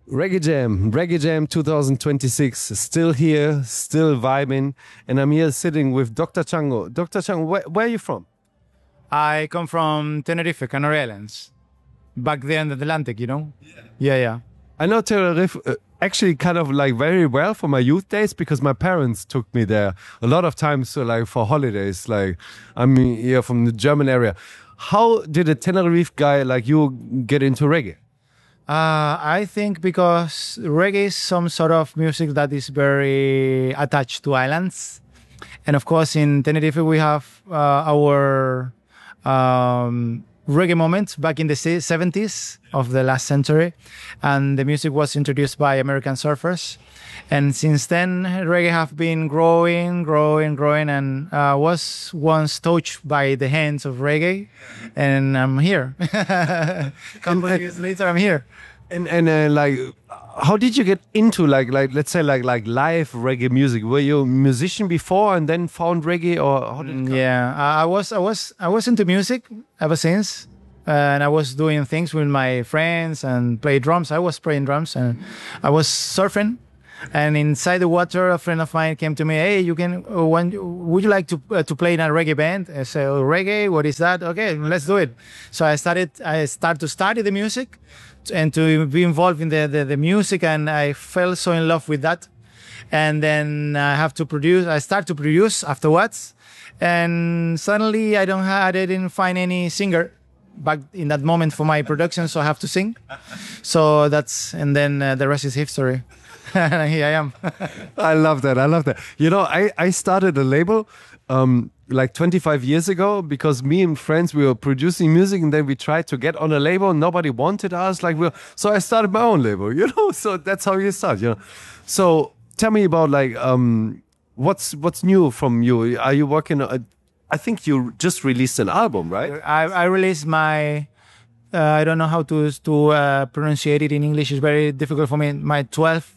Reggae Jam 2026, still here, still vibing, and I'm here sitting with Dr. Chango. Dr. Chango, where are you from? I come from Tenerife, Canary Islands. Back there in the Atlantic, you know? Yeah. I know Tenerife actually kind of like very well for my youth days because my parents took me there a lot of times, so like for holidays. Like I'm here from the German area. How did a Tenerife guy like you get into reggae? I think because reggae is some sort of music that is very attached to islands. And of course, in Tenerife, we have our reggae moment back in the 70s of the last century. And the music was introduced by American surfers. And since then, reggae have been growing, and was once touched by the hands of reggae. And I'm here. A couple of years later, I'm here. And like, how did you get into like let's say like live reggae music? Were you a musician before and then found reggae, or how did it come? Yeah, I was into music ever since, and I was doing things with my friends and play drums. I was playing drums and I was surfing. And inside the water, a friend of mine came to me. Hey, would you like to play in a reggae band? I said, oh, reggae, what is that? Okay, let's do it. So I started to study the music and to be involved in the music, and I fell so in love with that. And then I start to produce afterwards, and suddenly I didn't find any singer back in that moment for my production, so I have to sing. So and then the rest is history. Here I am. I love that. You know, I started a label like 25 years ago because me and friends, we were producing music, and then we tried to get on a label. Nobody wanted us. So I started my own label, you know. So that's how you start, you know. So tell me about like what's new from you. Are you working? I think you just released an album, right? I released my. I don't know how to pronounce it in English. It's very difficult for me. My 12th.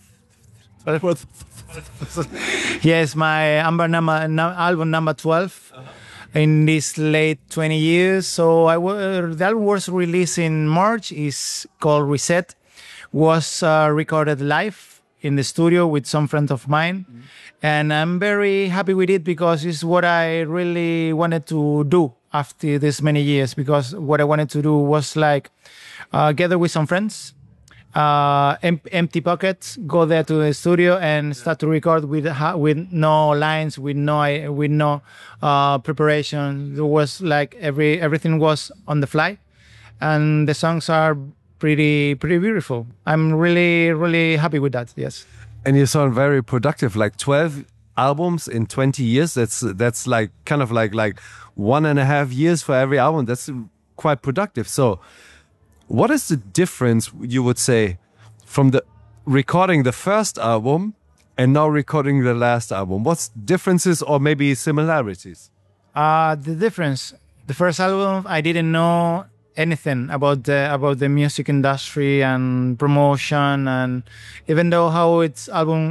Yes, my album number 12 in this late 20 years. So the album was released in March. It's called Reset. Was recorded live in the studio with some friends of mine. And I'm very happy with it because it's what I really wanted to do after this many years. Because what I wanted to do was like gather with some friends, empty pockets, go there to the studio and start to record with no lines, with no preparation. It was like everything was on the fly, and the songs are pretty beautiful. I'm really happy with that. Yes. And you sound very productive. Like 12 albums in 20 years. That's like kind of like 1.5 years for every album. That's quite productive. So what is the difference, you would say, from the recording the first album and now recording the last album? What's differences or maybe similarities? The difference, the first album, I didn't know anything about the music industry and promotion, and even though how it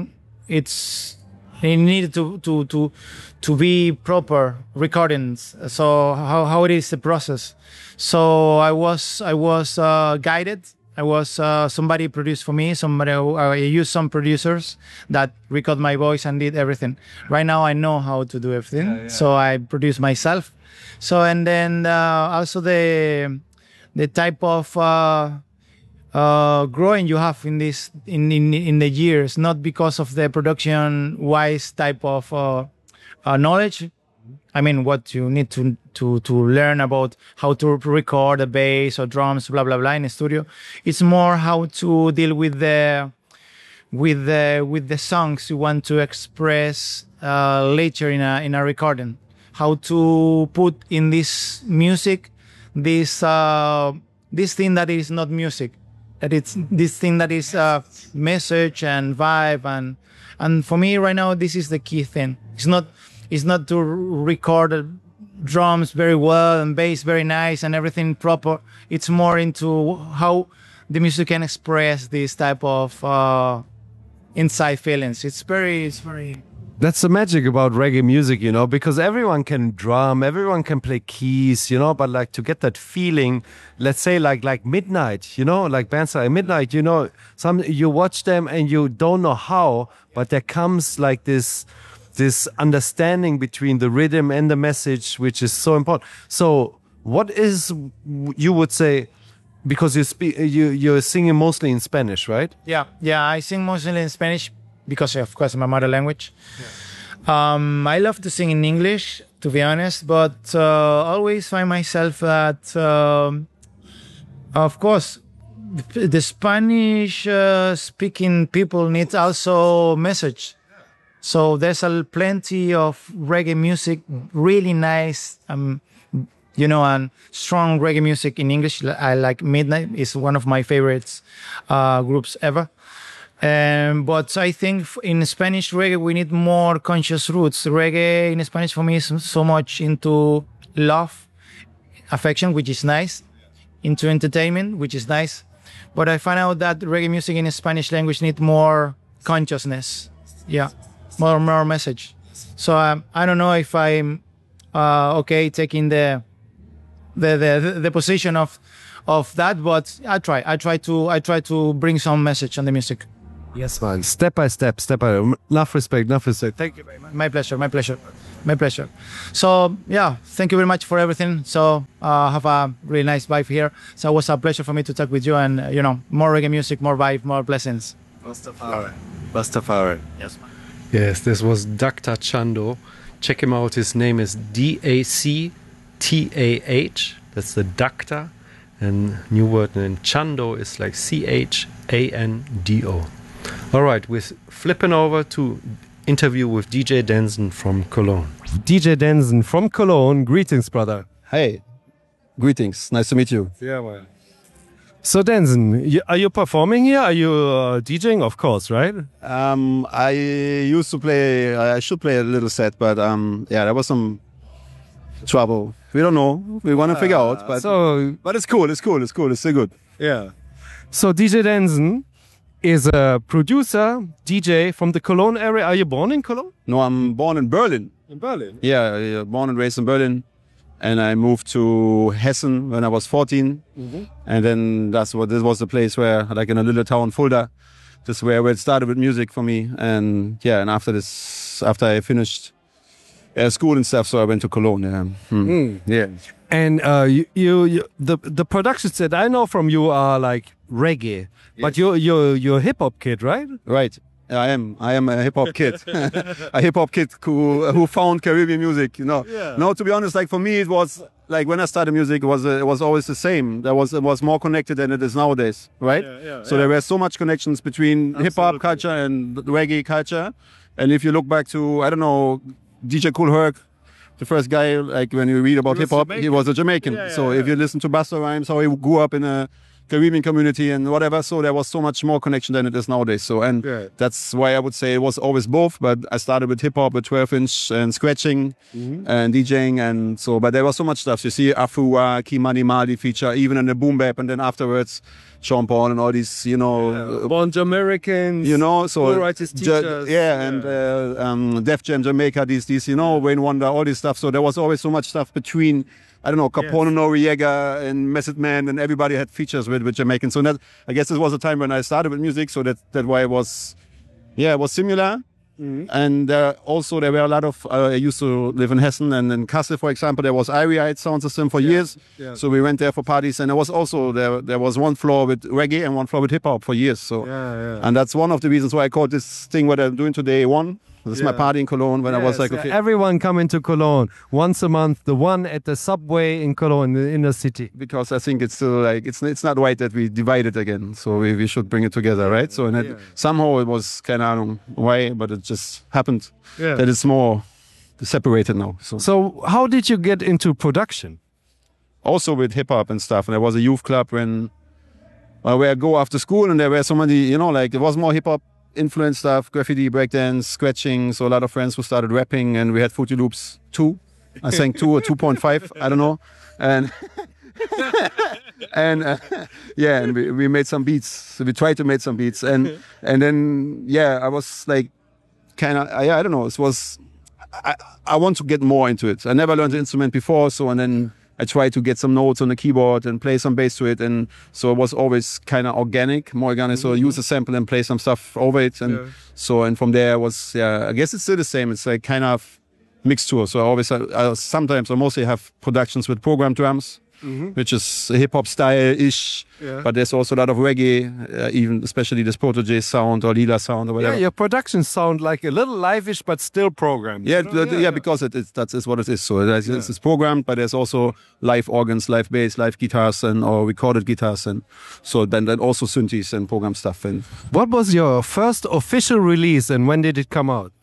needed to be proper recordings. So how it is the process. So I was guided. I was somebody produced for me. I used some producers that record my voice and did everything. Right now I know how to do everything. Yeah. So I produce myself. So and then also the type of growing you have in this in the years, not because of the production wise type of knowledge. I mean, what you need to learn about how to record a bass or drums, blah blah blah, in a studio. It's more how to deal with the songs you want to express later in a recording. How to put in this music this thing that is not music, that it's this thing that is message and vibe, and for me right now this is the key thing. It's not to record drums very well and bass very nice and everything proper. It's more into how the music can express this type of inside feelings. It's very That's the magic about reggae music, you know, because everyone can drum, everyone can play keys, you know, but like to get that feeling, let's say like Midnight, you know, like bands like Midnight, you know, some you watch them and you don't know how, but there comes like this understanding between the rhythm and the message, which is so important. So what is, you would say, because you're singing mostly in Spanish, right? Yeah, I sing mostly in Spanish because, of course, my mother language. I love to sing in English, to be honest, but always find myself that, of course, the Spanish speaking people need also message. So there's plenty of reggae music, really nice, you know, and strong reggae music in English. I like Midnight, is one of my favorites groups ever. But I think in Spanish reggae, we need more conscious roots. Reggae in Spanish for me is so much into love, affection, which is nice, into entertainment, which is nice. But I find out that reggae music in the Spanish language need more consciousness. Yeah, more message. So I don't know if I'm okay taking the position of that, but I try to bring some message on the music. Yes, man. Step by step. Enough respect. Thank you very much. My pleasure. So yeah, thank you very much for everything. So have a really nice vibe here. So it was a pleasure for me to talk with you, and you know, more reggae music, more vibe, more blessings. Rastafari. Yes. Yes, this was Dr. Chando. Check him out. His name is Dactah. That's the Dr. And new word. And Chando is like Chando. All right, we're flipping over to interview with DJ Denson from Cologne. DJ Denson from Cologne. Greetings, brother. Hey, greetings. Nice to meet you. Yeah, man. So Denson, are you performing here? Are you DJing? Of course, right? I used to play. I should play a little set, but yeah, there was some trouble. We don't know. We want to figure out, but it's cool. It's still good. Yeah. So DJ Denson is a producer, DJ from the Cologne area. Are you born in Cologne? No, I'm born in Berlin. In Berlin? Yeah, born and raised in Berlin. And I moved to Hessen when I was 14. And then this was the place where, like in a little town, Fulda, this is where it started with music for me. And yeah, and after I finished school and stuff, so I went to Cologne. Yeah. And the productions that I know from you are like reggae, but you're a hip hop kid, right? Right. I am a hip hop kid, a hip hop kid who found Caribbean music. You know. Yeah. No, to be honest, like for me, it was like when I started music, it was always the same. It was more connected than it is nowadays, right? So there were so much connections between hip hop culture and reggae culture. And if you look back to, I don't know, DJ Kool Herc, the first guy, like when you read about hip hop, he was a Jamaican. If you listen to Busta Rhymes, how he grew up in a Caribbean community and whatever, so there was so much more connection than it is nowadays. So, and that's why I would say it was always both, but I started with hip hop with 12-inch and scratching and DJing, and so, but there was so much stuff. You see Afua, Kimani Madi feature, even in the boom bap, and then afterwards Sean Paul and all these, you know, Bunch Americans, you know, so artists, teachers, and Def Jam Jamaica, these, you know, Wayne Wonder, all this stuff. So there was always so much stuff between, I don't know, Capone, Noriega, and Method Man, and everybody had features with Jamaicans. So that, I guess, this was a time when I started with music, so that why it was similar. And also there were a lot of, I used to live in Hessen, and in Kassel, for example, there was Irie sound system for years. So we went there for parties, and there was also, there was one floor with reggae and one floor with hip hop for years. So, and that's one of the reasons why I called this thing what I'm doing today One. This is my party in Cologne when I was like, okay. Everyone coming to Cologne once a month, the one at the subway in Cologne, in the inner city. Because I think it's still like, it's not right that we divide it again. So we should bring it together, right? So somehow it was kind of, I don't know why, but it just happened that it's more separated now. So how did you get into production? Also with hip hop and stuff. And there was a youth club where I go after school, and there were so many, you know, like there was more hip hop influence stuff, graffiti, breakdance, scratching. So a lot of friends who started rapping, and we had Fruity Loops 2. I sang 2 or 2.5, I don't know. And and we made some beats. So we tried to make some beats, and then I was like kind of, I don't know. It was, I want to get more into it. I never learned the instrument before, so and then I tried to get some notes on the keyboard and play some bass to it, and so it was always kind of organic, more organic. So I use a sample and play some stuff over it, and so and from there was I guess it's still the same. It's like kind of mixture. So I always sometimes I mostly have productions with program drums. Which is hip hop style-ish, but there's also a lot of reggae, even especially this Protege sound or Lila sound or whatever. Yeah, your productions sound like a little live-ish, but still programmed. Yeah, because that's what it is. So it's programmed, but there's also live organs, live bass, live guitars, or recorded guitars, and so then also synthes and program stuff. And what was your first official release, and when did it come out?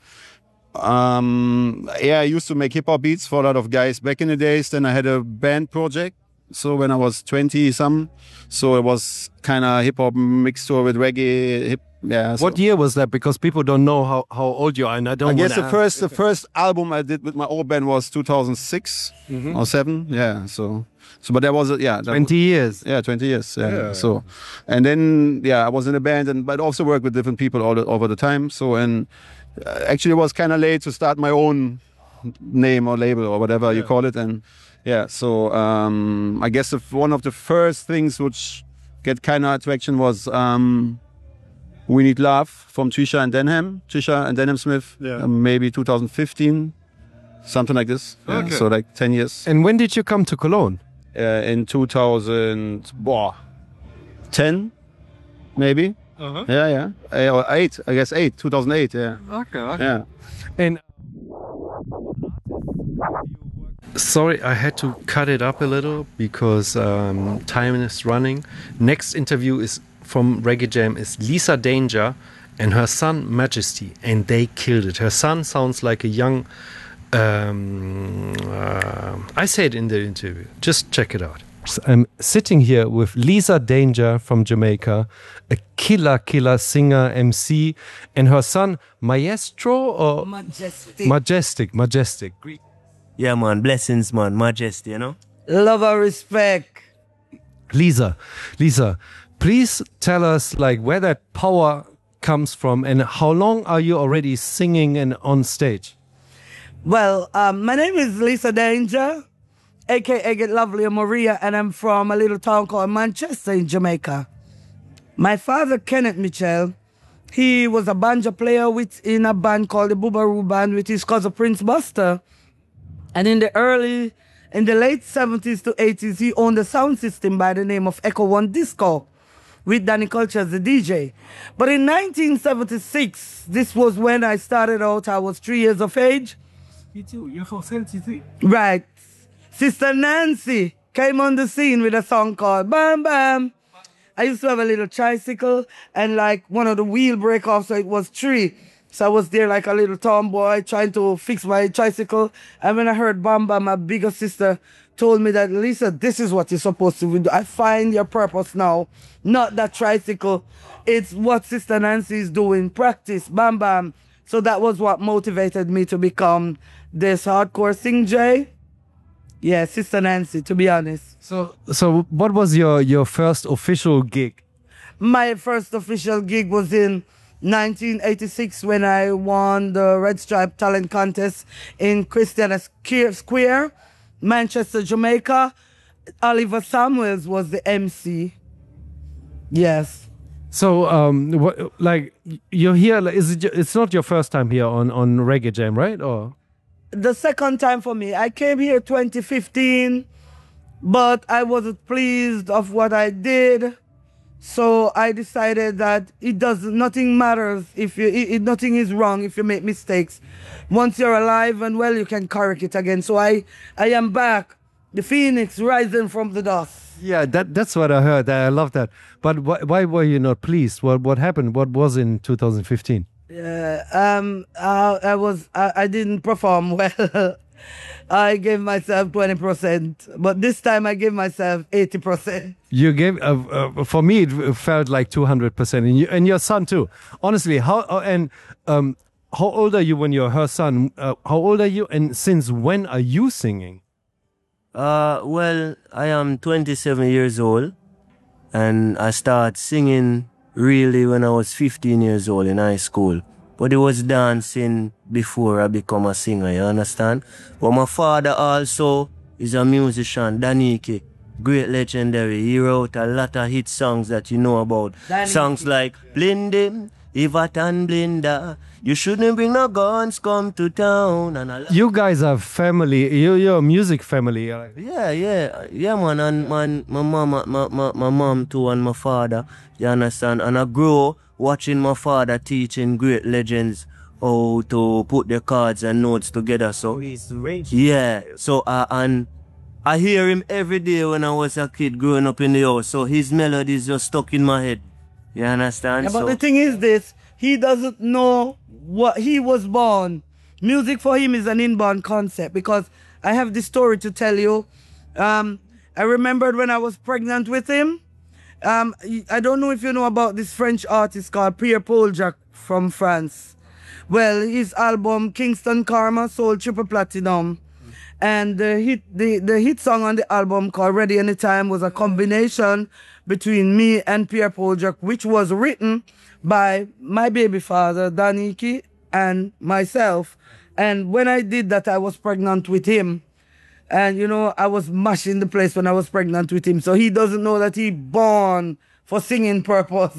I used to make hip hop beats for a lot of guys back in the days. Then I had a band project. So when I was 20-some, so it was kind of hip hop mixture with reggae. What year was that? Because people don't know how old you are, and I guess the first album I did with my old band was 2006 or 7. Yeah, so but that was 20 years. Yeah, 20 years. Yeah. So, and then I was in a band, but also worked with different people all over the time. So actually, it was kind of late to start my own name or label or whatever you call it, and. Yeah, so I guess one of the first things which get kind of attraction was We Need Love from Trisha and Denham Smith, maybe 2015, something like this. Okay. So like 10 years. And when did you come to Cologne? In 2010, maybe. Yeah. Or 8, I guess 2008, yeah. Okay. Yeah. And sorry, I had to cut it up a little because time is running. Next interview is from Reggae Jam is Lisa Danger and her son Majesty, and they killed it. Her son sounds like a young. I said in the interview. Just check it out. I'm sitting here with Lisa Danger from Jamaica, a killer singer, MC, and her son Maestro or Majestic. Yeah, man, blessings, man, Majesty, you know. Love and respect. Lisa, please tell us like where that power comes from, and how long are you already singing and on stage? Well, my name is Lisa Danger, aka Get Lovely Maria, and I'm from a little town called Manchester in Jamaica. My father, Kenneth Mitchell, he was a banjo player in a band called the Boobaroo Band with his cousin Prince Buster. And in the late 70s to 80s, he owned a sound system by the name of Echo One Disco with Danny Culture as the DJ. But in 1976, this was when I started out. I was 3 years of age. Right. Sister Nancy came on the scene with a song called Bam Bam. I used to have a little tricycle and like one of the wheel break off, so it was 3. So I was there like a little tomboy trying to fix my tricycle. And when I heard Bam Bam, my bigger sister told me that, Lisa, this is what you're supposed to do. I find your purpose now, not that tricycle. It's what Sister Nancy is doing. Practice, Bam Bam. So that was what motivated me to become this hardcore sing J. Yeah, Sister Nancy, to be honest. So what was your first official gig? My first official gig was in 1986 when I won the Red Stripe Talent Contest in Christiana Square, Manchester, Jamaica. Oliver Samuels was the MC. Yes. So, like you're here? It's not your first time here on Reggae Jam, right? Or the second time for me. I came here 2015, but I wasn't pleased of what I did. So I decided that nothing matters if nothing is wrong if you make mistakes. Once you're alive and well, you can correct it again. So I am back, the phoenix rising from the dust. Yeah, that's what I heard. I love that. But why were you not pleased? What happened? What was in 2015? I didn't perform well. I gave myself 20%, but this time I gave myself 80%. You gave, for me, it felt like 200%, and your son too. Honestly, how old are you when you're her son? How old are you, and since when are you singing? Well, I am 27 years old, and I started singing really when I was 15 years old in high school. but it was dancing before I become a singer, you understand? But my father also is a musician, Daniki, great legendary. He wrote a lot of hit songs that you know about. Daniki. Songs like Blindy, Ivat and Blinda, You Shouldn't Bring No Guns Come to Town, and a lot. You guys are family. You're a music family. Yeah, man, and my mom too, and my father, you understand? And I grew watching my father teaching great legends how to put the cards and notes together. So He's rich. yeah, so and I hear him every day when I was a kid growing up in the house. So his melodies just stuck in my head. You understand? Yeah, but So the thing is this, he doesn't know what he was born. Music for him is an inborn concept, because I have this story to tell you. I remembered when I was pregnant with him. I don't know if you know about this French artist called Pierre Paul Jacques from France. Well, his album Kingston Karma sold triple platinum. And the hit song on the album called Ready Anytime was a combination between me and Pierre Paul Jacques, which was written by my baby father, Daniki, and myself. And when I did that, I was pregnant with him. And, you know, I was mashing the place when I was pregnant with him. So he doesn't know that he born for singing purpose.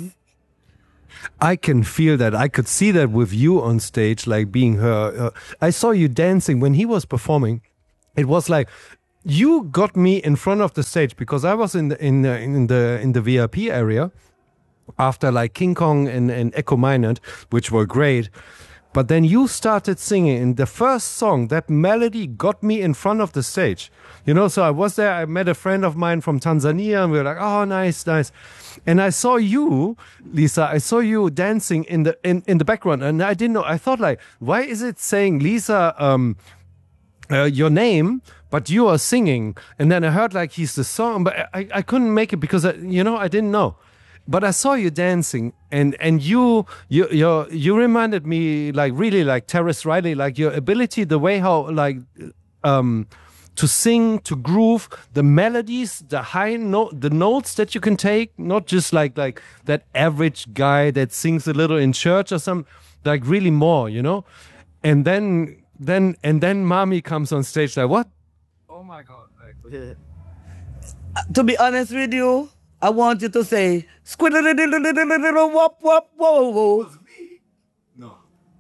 I can feel that. I could see that with you on stage, like being her. I saw you dancing when he was performing. It was like you got me in front of the stage, because I was in the VIP area after like King Kong and Echo Minot, which were great. But then you started singing, and the first song, that melody got me in front of the stage. You know, so I was there, I met a friend of mine from Tanzania, and we were like, oh, nice. And I saw you, Lisa, I saw you dancing in the background, and I didn't know, I thought like, why is it saying Lisa, your name, but you are singing? And then I heard like he's the song, but I couldn't make it because, I didn't know. But I saw you dancing, and you reminded me like really like Terrace Riley, like your ability, the way how like to sing, to groove, the melodies, the high note, the notes that you can take, not just like that average guy that sings a little in church or some, like really more, you know. And then Mommy comes on stage like, what? Oh my God! To be honest with you, I want you to say squiddle wop wop whoa whoa. No.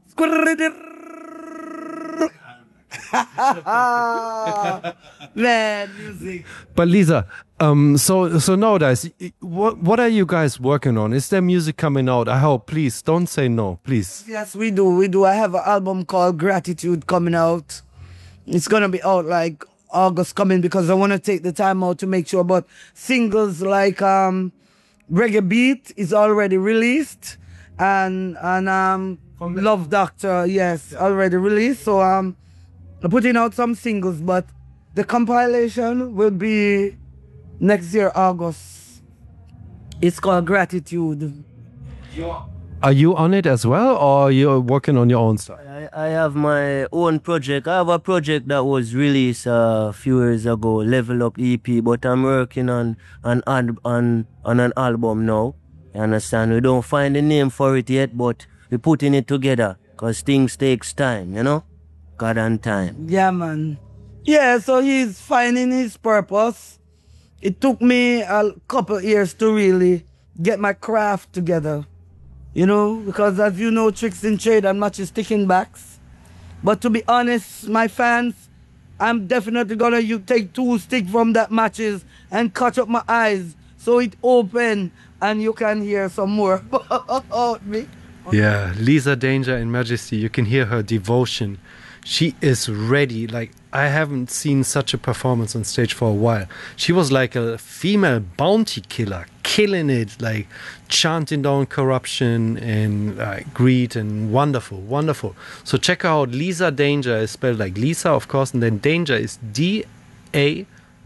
Man, music. But Lisa, so nowadays, what are you guys working on? Is there music coming out? I hope. Please don't say no, please. Yes, we do. I have an album called Gratitude coming out. It's gonna be out like August coming, because I want to take the time out to make sure. But singles like Reggae Beat is already released, and Love Doctor, yes, already released. So I'm putting out some singles, but the compilation will be next year, August. It's called Gratitude. Are you on it as well, or you're working on your own stuff? I have my own project. I have a project that was released a few years ago, Level Up EP, but I'm working on an album now. You understand? We don't find a name for it yet, but we're putting it together, because things takes time, you know? God and time. Yeah, man. Yeah, so he's finding his purpose. It took me a couple years to really get my craft together. You know, because as you know, tricks in trade and matches sticking backs. But to be honest, my fans, I'm definitely gonna take 2 sticks from that matches and cut up my eyes so it open and you can hear some more about me. Yeah, Lisa Danger in Majesty, you can hear her devotion. She is ready. Like, I haven't seen such a performance on stage for a while. She was like a female bounty killer, killing it, like chanting down corruption and greed, and wonderful. So check out Lisa Danger, is spelled like Lisa, of course, and then Danger is Daynjah,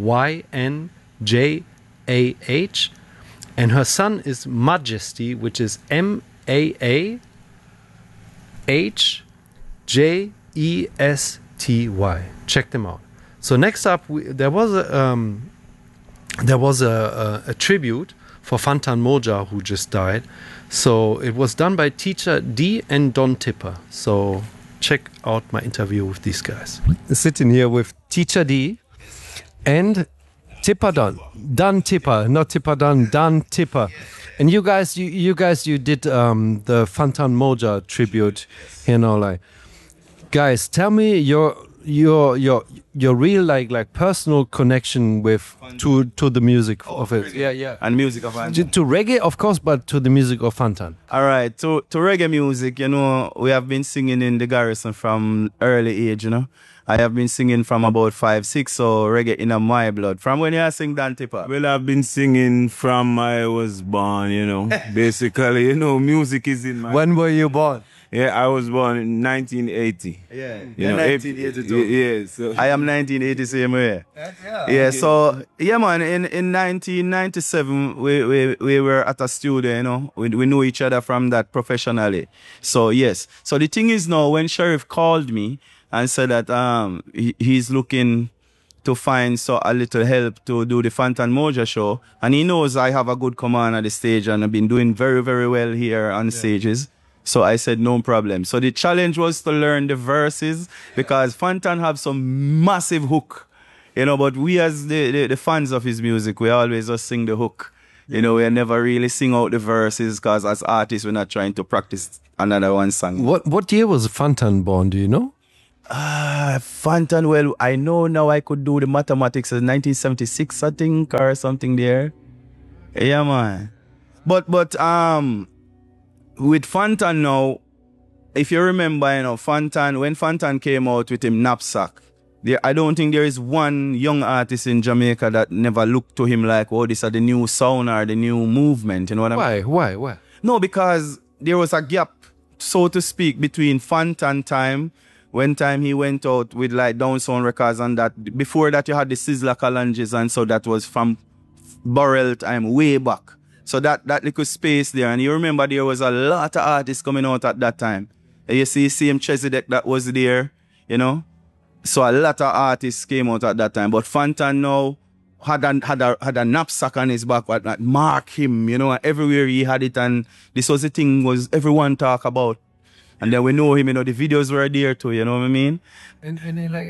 and her son is Majesty, which is Maahjesty. Check them out. So next up, there was a tribute for Fantan Mojah, who just died. So it was done by Teacher D and Don Tipper. So check out my interview with these guys. Sitting here with Teacher D and Tipper Don Tipper, not Tipper Don Tipper. And you guys, you did the Fantan Mojah tribute here now, like, guys, tell me your real like personal connection with to the music of it. Yeah. And music of Fantan. To reggae, of course, but to the music of Fantan. All right, to reggae music, you know, we have been singing in the garrison from early age, you know. I have been singing from about 5, 6, so reggae in my blood. From when you sing Don Tipper? Well, I've been singing from I was born, you know. Basically, you know, music is in my... When were you born? Yeah, I was born in 1980. Yeah, you know, 1982. Yeah, so I am 1980 same way. Yeah, so yeah, man. In 1997, we were at a studio. You know, we knew each other from that professionally. So yes. So the thing is now, when Sheriff called me and said that he's looking to find a little help to do the Fantan Mojah show, and he knows I have a good command at the stage and I've been doing very, very well here on stages. So I said, no problem. So the challenge was to learn the verses because Fantan have some massive hook, you know, but we as the fans of his music, we always just sing the hook. You know, we never really sing out the verses because as artists, we're not trying to practice another one song. What year was Fantan born, do you know? Fantan, well, I know now I could do the mathematics as 1976, I think, or something there. Yeah, man. But with Fantan now, if you remember, you know, Fantan, when Fantan came out with him Knapsack, I don't think there is one young artist in Jamaica that never looked to him like, oh, this is the new sound or the new movement, you know what I mean? Why? No, because there was a gap, so to speak, between Fantan time, when time he went out with like Down Sound Records and that. Before that you had the Sizzla Kalanges, and so that was from Burrell time, way back. So that little space there, and you remember there was a lot of artists coming out at that time. And you see same Chesedek that was there, you know. So a lot of artists came out at that time. But Fantan now had a knapsack on his back that mark him, you know, and everywhere he had it, and this was the thing was everyone talk about. And then we know him, you know, the videos were there too, you know what I mean? And like,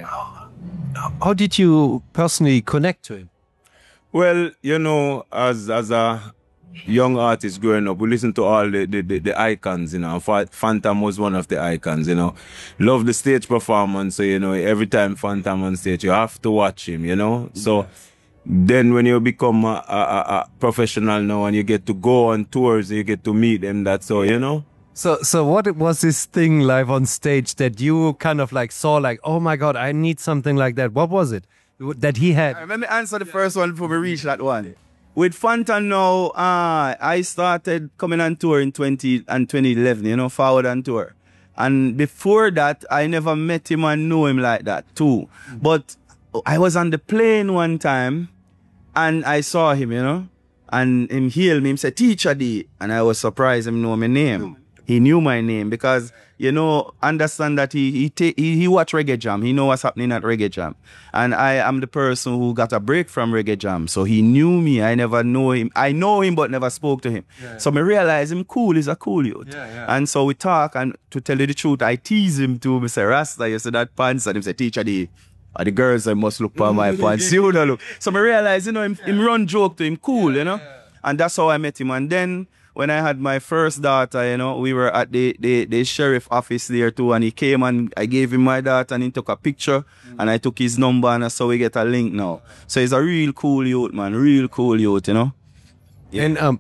how did you personally connect to him? well, you know, as a young artist growing up, we listen to all the icons, you know. Fantan was one of the icons, you know. Love the stage performance, so, you know, every time Fantan on stage, you have to watch him, you know. So then when you become a professional now and you get to go on tours, you get to meet them, that's all, you know. So what was this thing live on stage that you kind of like saw like, oh my God, I need something like that? What was it that he had? Let me answer the first one before we reach that one. With Fantan now, I started coming on tour in 2011, you know, forward on tour. And before that, I never met him and knew him like that too. But I was on the plane one time and I saw him, you know, and him hailed me, him said, Teacher D. And I was surprised him know my name. He knew my name because, you know, understand that he watch Reggae Jam. He know what's happening at Reggae Jam. And I am the person who got a break from Reggae Jam. So he knew me. I never know him. I know him but never spoke to him. Yeah. So I realize him cool. He's a cool youth. Yeah. And so we talk, and to tell you the truth, I tease him too. I say, Rasta, you see that pants? And him say, Teacher D. The girls, I must look for my pants. You don't look. So I realize, you know, him run joke to him, cool, you know. And that's how I met him. And then when I had my first daughter, you know, we were at the sheriff office there too, and he came and I gave him my daughter and he took a picture and I took his number, and so we get a link now. So he's a real cool youth, man, real cool youth, you know. Yeah. And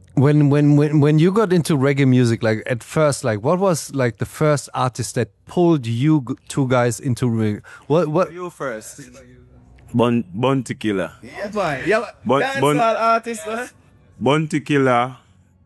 when you got into reggae music, like at first, like what was like the first artist that pulled you two guys into reggae? What you first? Bounty Killer. Yeah, fine. Yeah, dancehall artist, man. Bounty Killer.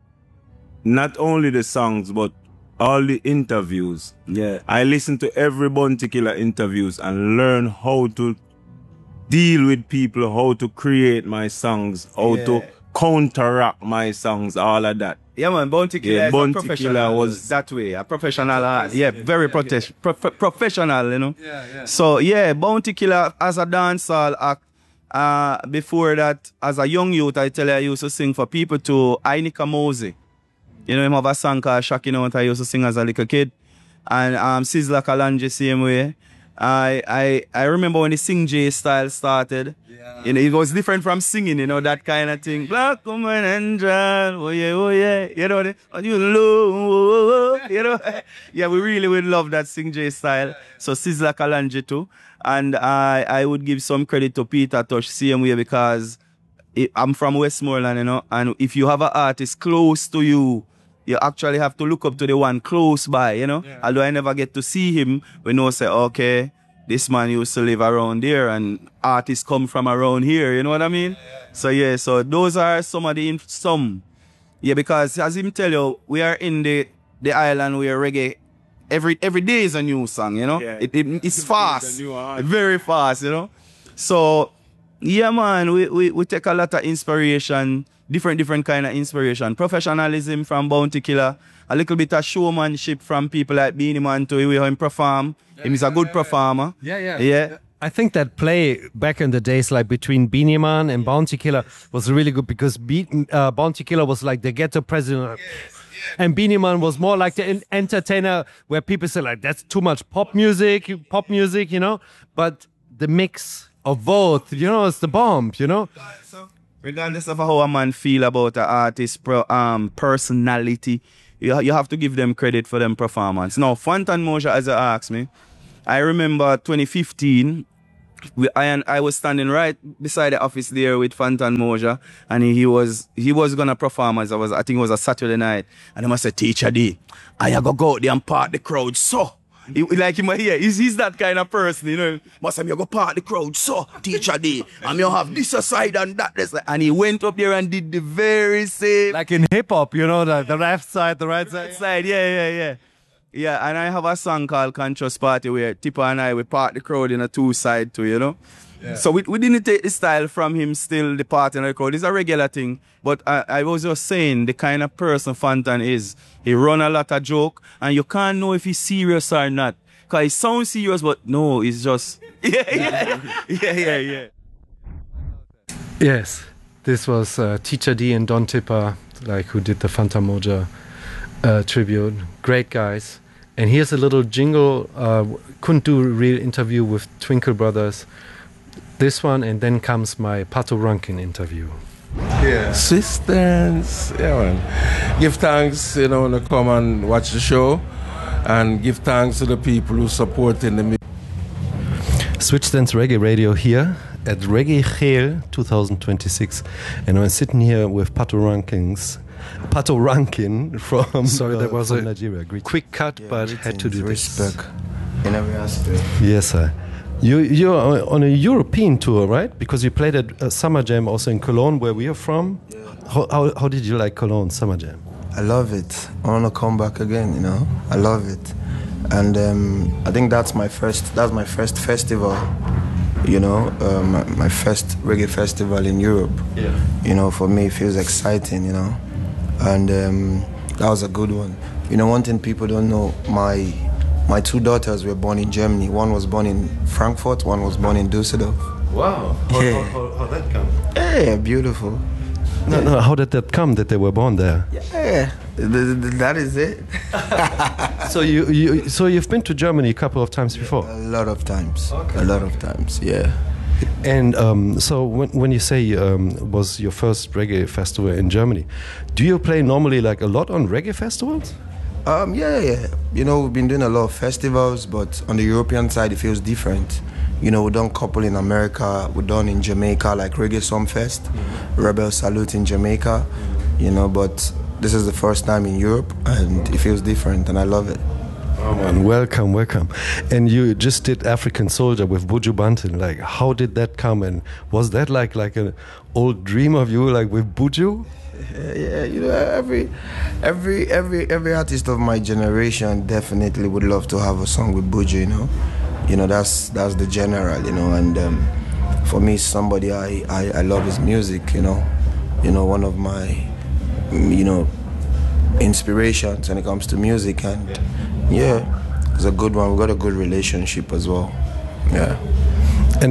Not only the songs, but all the interviews. Yeah. I listen to every Bounty Killer interviews and learn how to deal with people, how to create my songs, how to counteract my songs, all of that. Yeah, man, Bounty Killer, Bounty Killer was that way, a professional art. Yeah, very professional, you know. Yeah. So, yeah, Bounty Killer as a dancehall act, before that, as a young youth, I tell you, I used to sing for people to Ainika Mosey. You know, him have a song called Shocking Out I used to sing as a little kid. And Sizzla Kalonji same way. I remember when the Sing J style started. Yeah. You know, it was different from singing, you know, that kind of thing. Black woman and John, oh yeah, you know, you know, you know. Yeah, we really would love that Sing J style. So Sizzla Kalonji too. And I would give some credit to Peter Tosh same way because I'm from Westmoreland, you know, and if you have an artist close to you, you actually have to look up to the one close by, you know. Yeah. Although I never get to see him, we know say, okay, this man used to live around there and artists come from around here, you know what I mean? Yeah. So those are some of the Yeah, because as him tell you, we are in the island where reggae every day is a new song, you know. Yeah. It's fast, very fast, you know. So yeah, man, we take a lot of inspiration. Different kind of inspiration. Professionalism from Bounty Killer. A little bit of showmanship from people like Beenie Man to hear him perform. He's a good performer. Yeah. I think that play back in the days, like between Beenie Man and Bounty Killer, was really good because Bounty Killer was like the ghetto president. And Beenie Man was more like the entertainer where people say like, that's too much pop music, you know. But the mix of both, you know, it's the bomb, you know. Regardless of how a man feel about an artist's personality, you have to give them credit for them performance. Now, Fantan Mojah, as you asked me, I remember 2015, I was standing right beside the office there with Fantan Mojah, and he was gonna perform I think it was a Saturday night, and he must say, Teacher D, I go out there and part the crowd, so. Like him here, he's that kind of person, you know. Must have you go part the crowd, so Teacher D, and you have this aside and that, and he went up there and did the very same. Like in hip hop, you know, the left side, the right side. Yeah. Yeah, and I have a song called Conscious Party where Tippa and I, we part the crowd in a two side too, you know. Yeah. So we didn't take the style from him still, the part in the crowd. It's a regular thing. But I was just saying the kind of person Fantan is. He run a lot of joke and you can't know if he's serious or not. Because he sounds serious, but no, he's just... Yeah. Yes, this was Teacher D and Don Tippa, like who did the Fantan Mojah tribute. Great guys. And here's a little jingle. Couldn't do a real interview with Twinkle Brothers. This one, and then comes my Pato Rankin interview. Yeah. Sisters, yeah, man. Give thanks, you know, to come and watch the show, and give thanks to the people who supporting the music. Switchstance Reggae Radio here at Reggae Geel 2026, and I'm sitting here with Pato Rankin from Sorry, that was from Nigeria. Quick cut, but had to do this. Respect in every aspect. Yes, sir. You're on a European tour, right? Because you played at Summer Jam also in Cologne, where we are from. Yeah. How did you like Cologne Summer Jam? I love it. I want to come back again, you know. I love it. And I think that's my first festival, you know, my first reggae festival in Europe. Yeah. You know, for me it feels exciting, you know. And that was a good one. You know, one thing people don't know, my two daughters were born in Germany. One was born in Frankfurt, one was born in Düsseldorf. Wow. How that come? Yeah, beautiful. No, how did that come that they were born there? Yeah, that is it. So you've been to Germany a couple of times before? A lot of times. Okay. A lot of times, yeah. And so when you say was your first reggae festival in Germany, do you play normally like a lot on reggae festivals? Yeah. You know, we've been doing a lot of festivals, but on the European side, it feels different. You know, we've done a couple in America, we've done in Jamaica, like Reggae Sumfest, Rebel Salute in Jamaica, you know, but this is the first time in Europe, and it feels different, and I love it. Oh man, welcome. And you just did African Soldier with Buju Banton. Like, how did that come, and was that like an old dream of you, like with Buju? Yeah, you know, every artist of my generation definitely would love to have a song with Buju, you know, that's the general, you know, and for me, somebody I love his music, you know, one of my, you know, inspirations when it comes to music, and yeah, it's a good one. We've got a good relationship as well. Yeah. And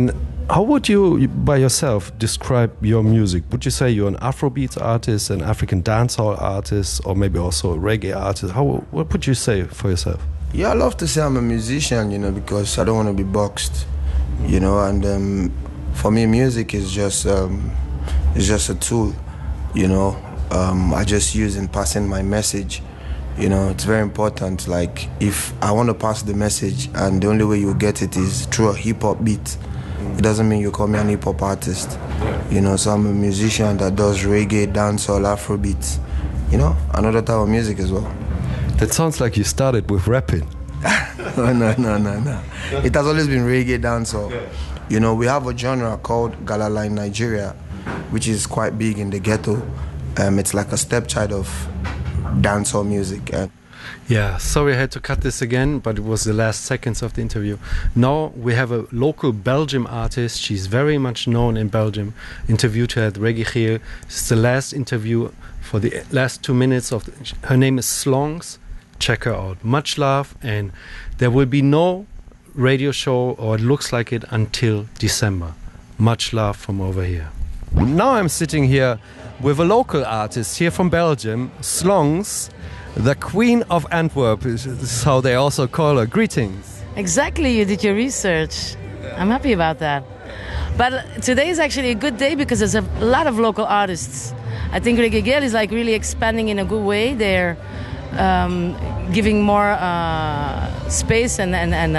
How would you, by yourself, describe your music? Would you say you're an Afrobeat artist, an African dancehall artist, or maybe also a reggae artist? What would you say for yourself? Yeah, I love to say I'm a musician, you know, because I don't want to be boxed, you know. And for me, music is just a tool, you know. I just use in passing my message. You know, it's very important. Like, if I want to pass the message, and the only way you get it is through a hip hop beat, it doesn't mean you call me an hip hop artist. You know, so I'm a musician that does reggae, dancehall, Afrobeats. You know, another type of music as well. That sounds like you started with rapping. No. It has always been reggae, dancehall. You know, we have a genre called Galala in Nigeria, which is quite big in the ghetto. It's like a stepchild of dancehall music. Yeah, sorry I had to cut this again, but it was the last seconds of the interview. Now we have a local Belgium artist. She's very much known in Belgium. Interviewed her at Reggae Geel. It's the last interview for the last 2 minutes of her name is Slongs. Check her out. Much love, and there will be no radio show, or it looks like it, until December. Much love from over here. Now I'm sitting here with a local artist here from Belgium, Slongs, the Queen of Antwerp, is how they also call her. Greetings. Exactly, you did your research. I'm happy about that. But today is actually a good day because there's a lot of local artists. I think Reggae Geel is like really expanding in a good way. They're giving more space and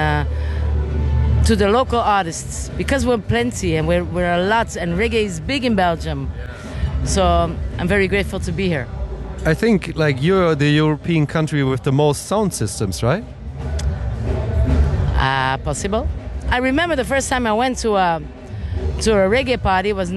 to the local artists, because we're plenty and we're a lot, and reggae is big in Belgium. So I'm very grateful to be here. I think like you're the European country with the most sound systems, right? Possible. I remember the first time I went to a reggae party was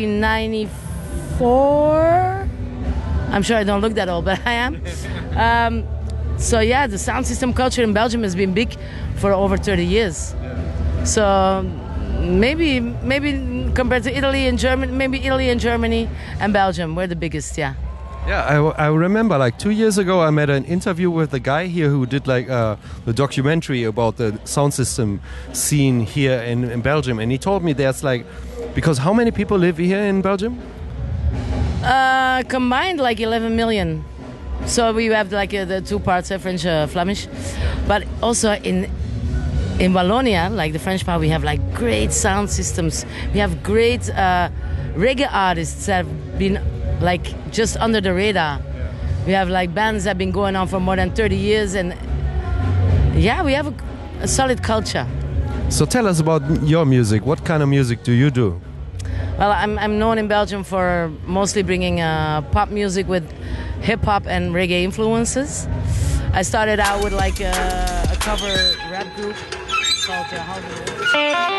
1994. I'm sure I don't look that old, but I am. So yeah, the sound system culture in Belgium has been big for over 30 years. So maybe compared to Italy and Germany, maybe Italy and Germany and Belgium, we're the biggest, yeah. Yeah, I remember like 2 years ago I made an interview with the guy here who did like the documentary about the sound system scene here in Belgium, and he told me there's like, because how many people live here in Belgium? Combined like 11 million. So we have like the two parts, French, Flemish, but also in Wallonia, like the French part, we have like great sound systems. We have great reggae artists that have been like just under the radar. We have like bands that have been going on for more than 30 years, and yeah, we have a solid culture. So tell us about your music. What kind of music do you do? Well, I'm known in Belgium for mostly bringing pop music with hip-hop and reggae influences. I started out with like a cover rap group called